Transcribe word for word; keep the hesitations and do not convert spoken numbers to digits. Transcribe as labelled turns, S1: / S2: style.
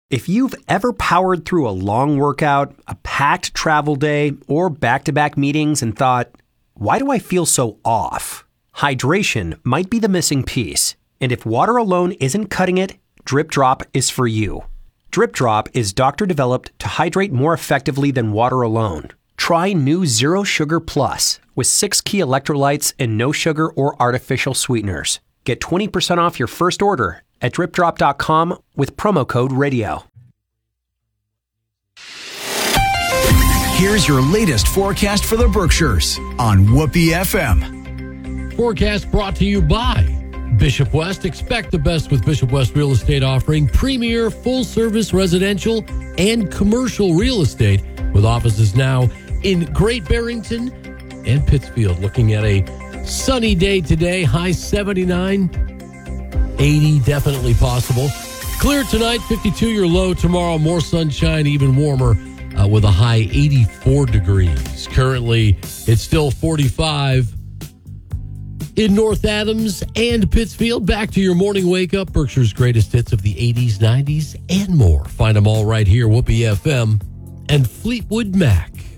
S1: If you've ever powered through a long workout, a packed travel day, or back-to-back meetings and thought, why do I feel so off? Hydration might be the missing piece. And if water alone isn't cutting it, Drip Drop is for you. Drip Drop is doctor-developed to hydrate more effectively than water alone. Try new Zero Sugar Plus with six key electrolytes and no sugar or artificial sweeteners. Get twenty percent off your first order at drip drop dot com with promo code radio.
S2: Here's your latest forecast for the Berkshires on Whoopee F M.
S3: Forecast brought to you by Bishop West. Expect the best with Bishop West Real Estate, offering premier full-service residential and commercial real estate with offices now in Great Barrington and Pittsfield. Looking at a sunny day today, high seventy-nine, eighty definitely possible. Clear tonight, fifty-two your low. Tomorrow, more sunshine, even warmer uh, with a high eighty-four degrees. Currently, it's still forty-five in North Adams and Pittsfield. Back to your morning wake up. Berkshire's greatest hits of the eighties, nineties, and more. Find them all right here, Whoopee F M and Fleetwood Mac.